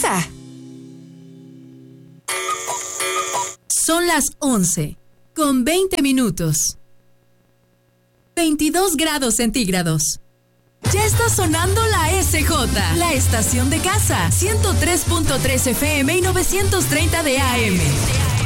casa. Son las 11, con 20 minutos. 22 grados centígrados. Ya está sonando la SJ, la estación de casa, 103.3 FM y 930 de AM.